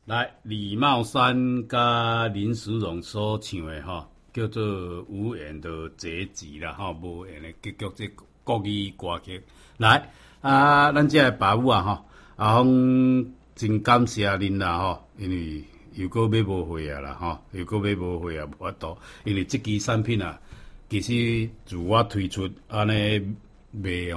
来，李茂山甲林淑荣所唱的叫做《无言的结局》啦，无言的结局，这国语歌曲。来咱这爸母讲真感谢恁啦因为又搁买无货啊啦又搁买无货啊，无法度，因为这支产品其实自我推出安尼卖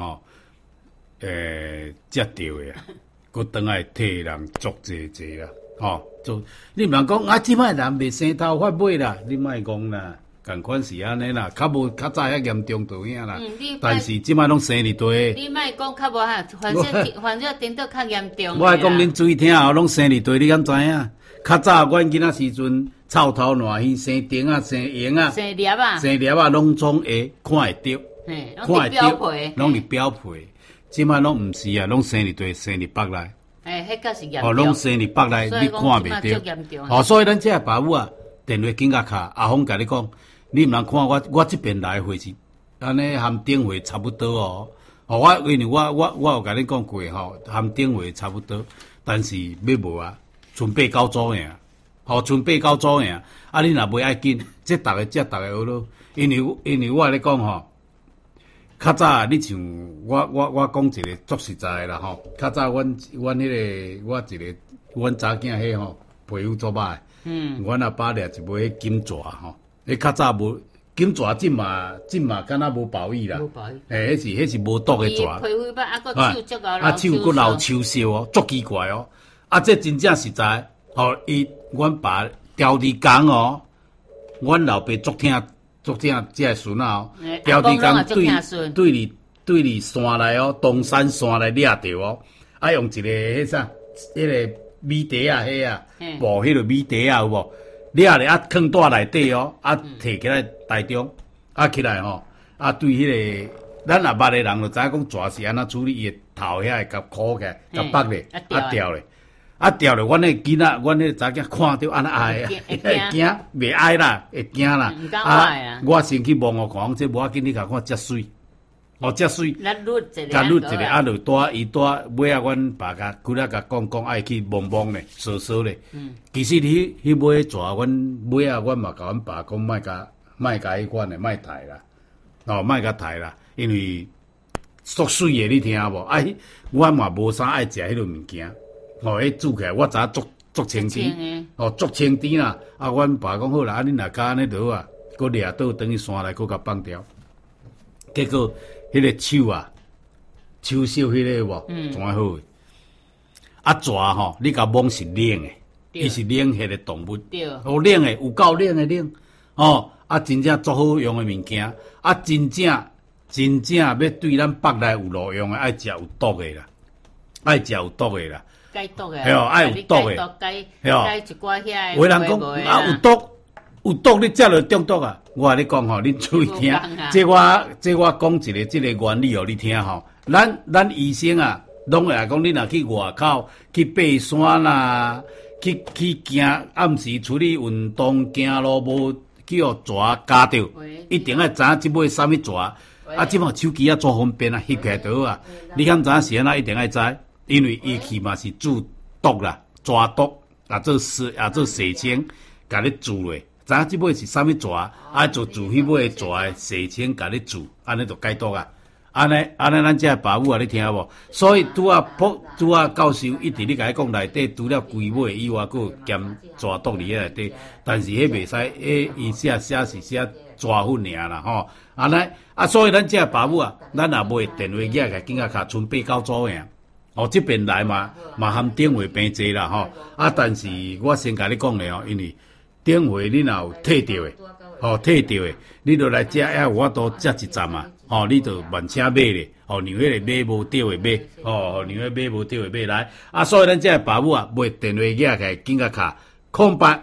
接到的搁转来替人做济啦。你毋通讲即摆人袂生头发买啦，你莫讲啦，共款是安尼啦，较早遐严重就遐啦。但是即摆拢生日地。 你莫讲较无反正顶到较严重。 我讲恁注意听拢生日地，你敢知影？较早阮囡仔时阵，臭头烂耳、生丁啊、生圆啊、 生粒啊， 拢总会看会着， 看会着， 拢是标配。即摆拢毋是啊，拢生日地、生日北来。 迄个是严重。 拢生日北来，你看袂着。所以咱这爸母电话紧甲卡，阿峰甲你讲，你毋通看我这边来回是安尼含顶回差不多因为我有甲你讲过含顶回差不多，但是要无啊，剩8、9组尔，剩8、9组尔。你若袂爱紧，这逐个学咯。因为我咧讲较早你像我讲一个足实在的啦较早阮迄个阮查囝迄皮肤足歹，阮阿爸掠一枚金蛇迄较早无金蛇，即嘛敢若无保育啦，迄是无毒的蛇， 皮肤歹手足手佫老抽烧足奇怪这真正实在阮爸调理工阮老爸足听。这个孙调理工对你山来东山山来掠着用一个迄啥，迄个米袋布迄个米袋有无？掠咧放带内底摕起来台中起来对迄个咱也捌的人就知影讲蛇是安怎处理，伊个头遐会甲箍起来，甲绑咧掉咧。掉咧，阮迄囡仔，阮迄查囝看着安尼哀会惊，袂哀啦，会惊啦。我先去望看，这无要紧，你甲看遮水，遮水。 咱捋一个，就带伊带尾阮爸甲几仔甲讲，爱去望望咧，扫扫咧。其实迄尾蛇，阮尾阮嘛甲阮爸讲，莫甲迄款诶，莫抬啦，莫甲抬啦，因为缩水诶，你听无？阮嘛无啥爱食迄落物件。迄煮起来，我知影足清甜，足清甜啦。阮爸讲好啦，恁若甲安尼落啊，佮掠倒等去山内，佮甲放掉。结果迄个手烧迄个无，怎好诶？蛇你甲摸是冷诶，伊是冷血诶动物，冷诶，有够冷诶冷。真正足好用诶物件，真正要对咱北内有路用诶，爱食有毒诶啦，爱食有毒诶啦。 解毒诶， 爱有毒诶， 解一寡遐。 有人讲有毒，你食落中毒啊！我甲你讲恁注意听。这我讲一个这个原理你听咱医生拢会讲，你若去外口去爬山啦，去行暗时处理运动，行路无去互蛇夹着，一定要知影即尾啥物蛇。即摆手机做方便翕起来倒你敢知影是安怎？一定爱知。因为伊去嘛是注毒啦，蛇毒做蛇精，甲你注落。知影即尾是啥物蛇？注迄尾蛇诶蛇精，甲你注，安尼就解毒啊！安尼咱这爸母你听无？所以拄教授一直咧甲伊讲内底除了龟尾以外，佫有兼蛇毒伫内底。但是迄袂使，伊写是写蛇粉尔啦安尼所以咱这爸母咱也买电话寄来，紧甲卡剩8、9组尔。这边来嘛含电话变济啦但是我先甲你讲咧因为电话你若有退着诶，你就来遮有法度遮一站你就慢车买咧让迄个买无着诶买让迄买无着诶买来所以咱遮爸母买电话寄来紧甲卡0800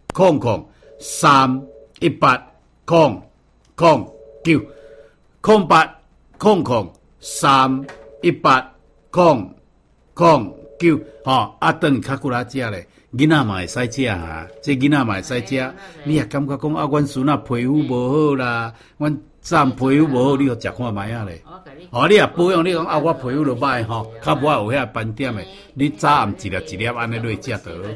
318 009 0800 318 009等较久来食咧，囡仔嘛会使食这囡仔嘛会使食。你也感觉讲阮孙仔皮肤无好啦，阮皮肤无好，你互食看卖咧。你也保养，你讲我皮肤就歹较无有遐斑点诶，你早暗一粒一粒安尼落食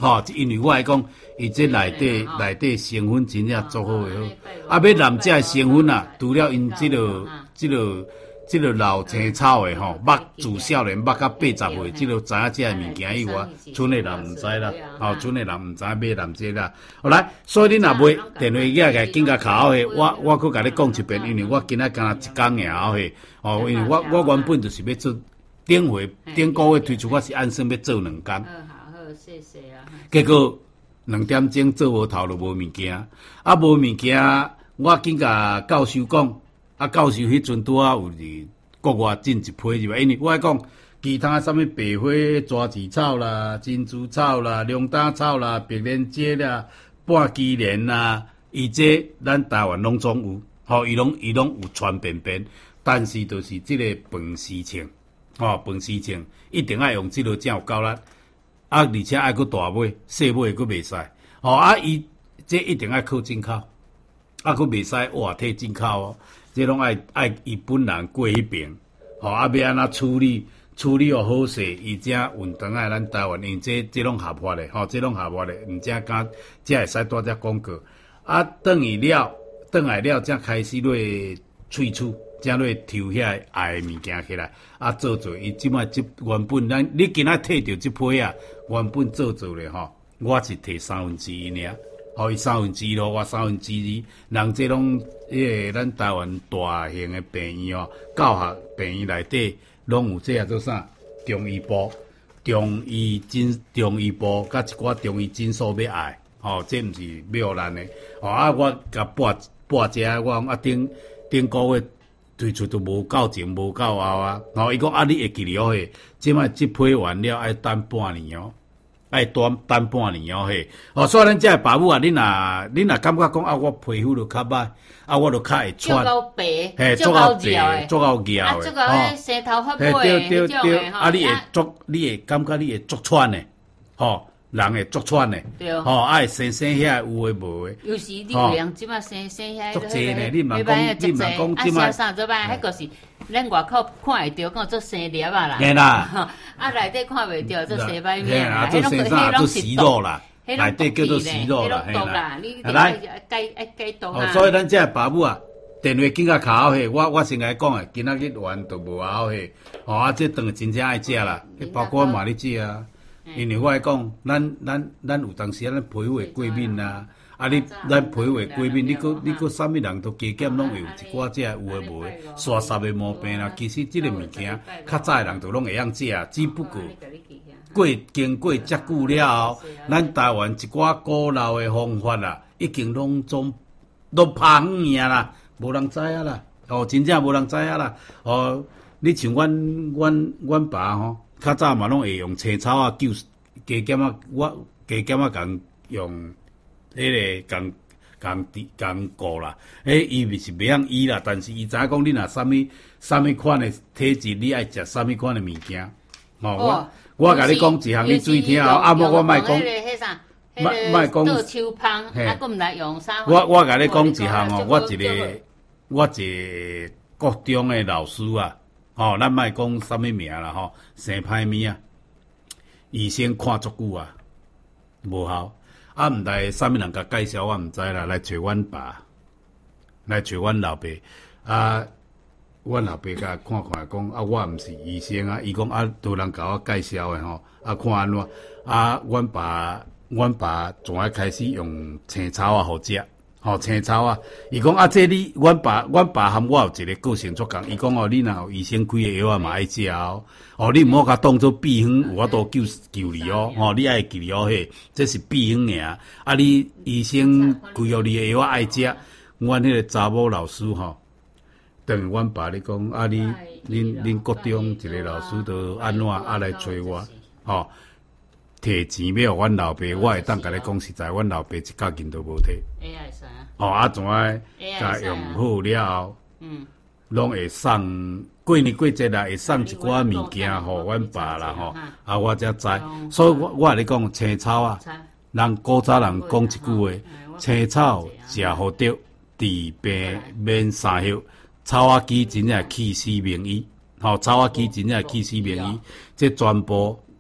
吼，因为我来讲，伊这内底成分真正足好诶好。要染这成分啊，除了因这个老青草诶吼，捌自少年捌到80岁，知影这物件以外，村诶人毋知啦，村诶人毋知买染这啦。好来，所以你若买电话机个紧甲卡好嘿，我佫甲你讲一遍，因为我今仔敢若一工尔后嘿，因为我原本就是要做顶个月推出，我是按算要做2工。 好，谢谢啊。 结果2点钟做无头就无物件，无物件，我紧甲教授讲。教授迄阵拄有伫国外进一批入来，因为我讲其他什么白花抓子草啦、珍珠草啦、龙胆草啦、白莲枝啦、半枝莲啦，伊这咱台湾拢总有，伊拢有传遍遍，但是就是这个饭事情，饭事情一定要用这个才有够力，而且爱佫大尾，细尾佫袂使，伊这一定要靠进口，佫袂使外体进口哦。这拢爱伊本人过迄边，要安怎处理又好势，伊才运转来咱台湾，因这拢合法的，这拢合法的，毋才会使带只广告。转来了，才开始落萃取，才落抽遐爱的物件起来，做伊即摆原本你今仔摕到即批啊，原本做咧我是摕1/3尔。伊1/3咯，我2/3，人这拢咱台湾大型的病院教学病院内底拢有这做啥？中医部、中医甲一寡中医诊所要爱，这毋是妙咱的。我甲报这，我讲顶个月推出都无够前，无够后啊。伊讲你会记了嘿，即摆即批完了爱等半年哦。爱等半年嘿，所以咱这爸母啊，你若感觉讲我皮肤就较歹，我就较会喘， 足够白， 嘿， 足够绕诶，足够绕诶，足够迄生头发尾对，你会感觉你会足喘诶，人会足喘诶， 对， 会生遐有诶无诶， 有时你有人即摆生遐， 足济呢，你莫讲即摆啥做摆，迄个是。咱外口看会到，讲做生粒啊啦， 嘿啦， 内底看袂到做生白面啦， 做生啥做息肉啦，内底叫做息肉啦， 嘿啦，你来解毒啦。 所以咱这爸母啊，电话紧甲卡好嘿，我先来讲诶，今仔日完都无好嘿，这顿真正爱食啦，包括我嘛咧食啊，因为我来讲，咱有当时咱皮肤会过敏啦。咱皮肤过敏，你佫啥物人都加减拢会有一寡这有诶无诶，刷湿诶毛病啦。其实即个物件，较早诶人都拢会晓食，只不过经过遮久了后，咱台湾一寡古老诶方法啦，已经拢拍远啦，无人知影啦。真正无人知影啦。你像阮爸较早嘛拢会用青草啊，加减啊，我加减啊，共用。迄个共顾啦，伊是袂晓医啦，但是伊知影讲你若啥物款的体质，你爱食啥物款的物件。我甲你讲一项，你注意听哦。我莫讲，莫讲倒秋芳，佫毋来用啥？ 我甲你讲一项哦，我一个国中的老师啊，咱莫讲啥物名啦，生歹物啊，医生看足久啊，无效。毋知啥物人甲介绍，我毋知啦。来找阮爸，来找阮老爸。阮老爸甲看讲，我毋是医生啊。伊讲都人甲我介绍诶看安怎？阮爸从爱开始用青草啊，好食。青草啊，伊讲这你阮爸含我有一个个性足共。伊讲你若有医生开诶药啊，嘛爱食哦。你毋好甲当做秘方，有法度救你哦。你爱记了嘿，这是秘方尔。你医生开予你诶药爱食，阮迄个查某老师等于阮爸咧讲恁国中一个老师都安怎来找我摕钱要阮老爸，我会当甲你讲实在，阮老爸一角银都无摕。怎甲用好了后，拢会送过年过节啦，会送一寡物件互阮爸啦我才知。所以我甲你讲青草啊，人古早人讲一句话：青草食好得，治病免三休。草仔鸡真正气死名医，草仔鸡真正气死名医，这全部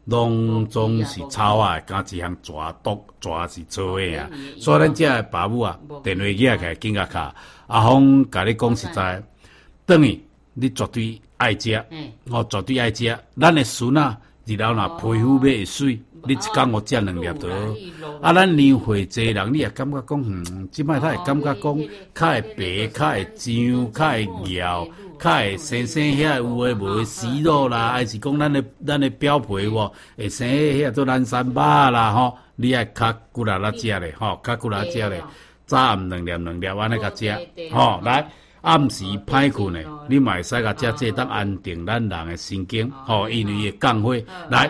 拢总是草啊，加一项蛇毒，蛇是错的啊。所以咱遮的爸母啊，电话举起来紧甲敲。阿峰甲你讲实在，等于你绝对爱食，绝对爱食。咱的孙啊，日后若皮肤会水，你一工有食2粒就好。啊，咱年岁济人，你也感觉讲，即摆他会感觉讲，较会白，较会痒，较会咬。较会生遐有诶无诶息肉啦，还是讲咱诶表皮喎，会生遐做蓝山巴啦吼，你爱较骨力啦食咧吼，较骨力食咧，早暗2粒安尼甲食吼，来暗时歹困诶，你嘛会使甲食这当安定咱人诶神经吼，因为会降火。来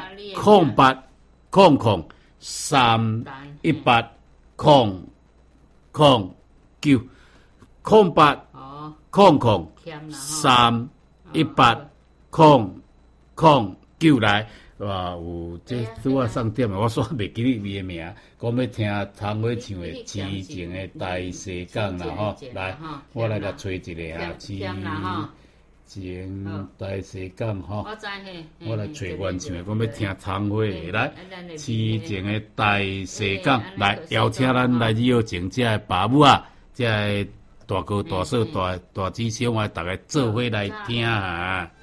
0800031809来，有这拄啊上点我煞袂记你诶名，讲要听汤火唱诶痴情诶大西港啦吼，来，我来甲找一个啊，痴情大西港吼，我来找原唱诶，讲要听汤火诶，来，痴情诶大西港，来邀请咱来以后请遮诶爸母啊，遮诶大哥大嫂大姊小我逐个做伙来听啊。